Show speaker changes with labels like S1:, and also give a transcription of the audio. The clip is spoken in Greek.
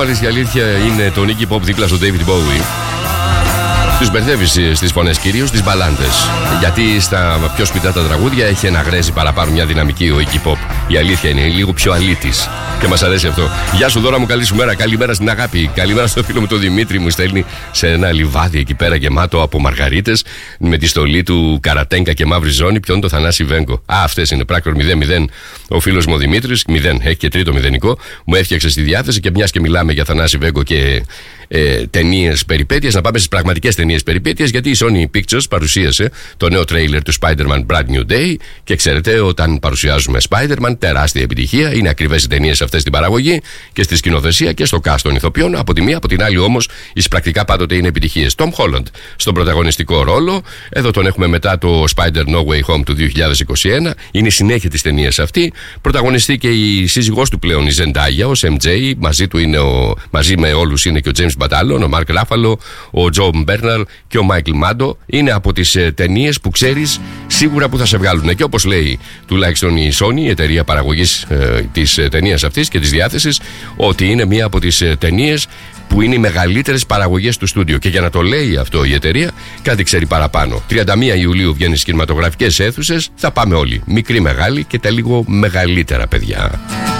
S1: βάλεις, η αλήθεια είναι το Iggy Pop δίπλα στο David Bowie. Τους μπερδεύεις στις φωνές, κυρίως τις μπαλάντες. Γιατί στα πιο σπιτά τα τραγούδια έχει ένα γρέζι παραπάνω, μια δυναμική ο Iggy Pop. Η αλήθεια είναι λίγο πιο αλήτης. Και μας αρέσει αυτό. Γεια σου, Δώρα μου, καλή σου μέρα. Καλημέρα στην αγάπη. Καλημέρα στο φίλο μου τον Δημήτρη, μου στέλνει σε ένα λιβάδι εκεί πέρα γεμάτο από μαργαρίτες με τη στολή του καρατέγκα και μαύρη ζώνη. Ποιον το Θανάση Βέγκο. Αυτές είναι. Πράκτορ 0-0. Ο φίλος μου ο Δημήτρης, 0, έχει και τρίτο μηδενικό. Μου έφτιαξε στη διάθεση και μιας και μιλάμε για Θανάση Βέγκο και ταινίες περιπέτειες, να πάμε στις πραγματικές ταινίες περιπέτειες, γιατί η Sony Pictures παρουσίασε το νέο τρέιλερ του Spider-Man Brand New Day και ξέρετε, όταν παρουσιάζουμε Spider-Man, τεράστια επιτυχία. Είναι ακριβές οι ταινίες αυτές στην παραγωγή και στη σκηνοθεσία και στο cast των ηθοποιών. Από τη μία, από την άλλη όμως, εις πρακτικά πάντοτε είναι επιτυχίες. Tom Holland στον πρωταγωνιστικό ρόλο. Εδώ τον έχουμε μετά το Spider No Way Home του 2021. Είναι η συνέχεια της ταινίας αυτή. Πρωταγωνιστεί και η σύζυγός του πλέον, η Zendaya, ο MJ. Μαζί με όλους είναι και ο James Μπατάλον, ο Μαρκ Ράφαλο, ο Τζο Μπέρναρ και ο Μάικλ Μάντο. Είναι από τις ταινίες που ξέρεις σίγουρα που θα σε βγάλουν. Και όπως λέει τουλάχιστον η Sony, η εταιρεία παραγωγής της ταινίας αυτής και της διάθεσης, ότι είναι μία από τις ταινίες που είναι οι μεγαλύτερες παραγωγές του στούντιο. Και για να το λέει αυτό η εταιρεία, κάτι ξέρει παραπάνω. 31 Ιουλίου βγαίνει στις κινηματογραφικές αίθουσες. Θα πάμε όλοι. Μικροί, μεγάλοι και τα λίγο μεγαλύτερα παιδιά.